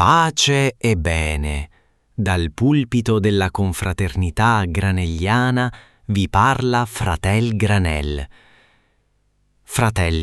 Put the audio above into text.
Pace e bene. Dal pulpito della confraternità granelliana vi parla fratel Granel. Fratelli,